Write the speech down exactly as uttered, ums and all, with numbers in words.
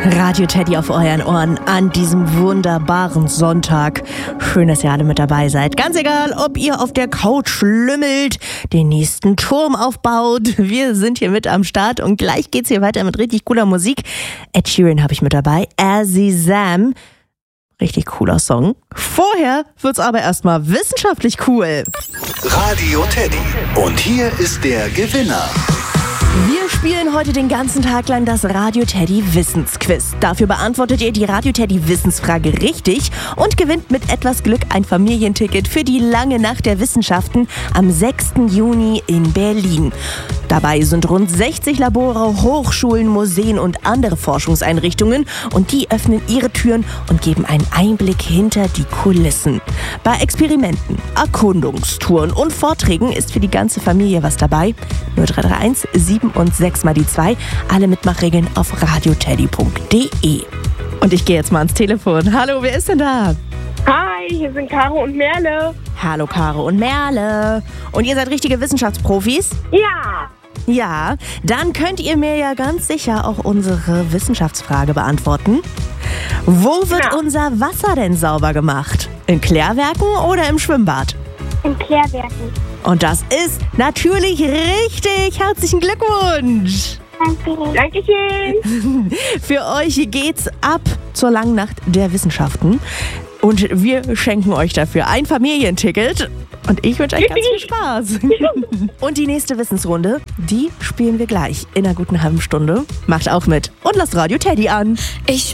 Radio Teddy auf euren Ohren an diesem wunderbaren Sonntag. Schön, dass ihr alle mit dabei seid. Ganz egal, ob ihr auf der Couch schlümmelt, den nächsten Turm aufbaut. Wir sind hier mit am Start und gleich geht's hier weiter mit richtig cooler Musik. Ed Sheeran habe ich mit dabei. Azizam. Richtig cooler Song. Vorher wird's aber erstmal wissenschaftlich cool. Radio Teddy. Und hier ist der Gewinner. Wir spielen heute den ganzen Tag lang das Radio Teddy Wissensquiz. Dafür beantwortet ihr die Radio Teddy Wissensfrage richtig und gewinnt mit etwas Glück ein Familienticket für die lange Nacht der Wissenschaften am sechsten Juni in Berlin. Dabei sind rund sechzig Labore, Hochschulen, Museen und andere Forschungseinrichtungen und die öffnen ihre Türen und geben einen Einblick hinter die Kulissen. Bei Experimenten, Erkundungstouren und Vorträgen ist für die ganze Familie was dabei. null drei drei eins sieben und sechs mal die zwei. Alle Mitmachregeln auf radioteddy punkt de. Und ich gehe jetzt mal ans Telefon. Hallo, wer ist denn da? Hi, hier sind Caro und Merle. Hallo Caro und Merle. Und ihr seid richtige Wissenschaftsprofis? Ja. Ja, dann könnt ihr mir ja ganz sicher auch unsere Wissenschaftsfrage beantworten. Wo wird Ja. unser Wasser denn sauber gemacht? In Klärwerken oder im Schwimmbad? In Klärwerken. Und das ist natürlich richtig. Herzlichen Glückwunsch. Danke. Dankeschön. Für euch geht's ab zur langen Nacht der Wissenschaften. Und wir schenken euch dafür ein Familienticket. Und ich wünsche euch ganz viel Spaß. Und die nächste Wissensrunde, die spielen wir gleich in einer guten halben Stunde. Macht auch mit und lasst Radio Teddy an. Ich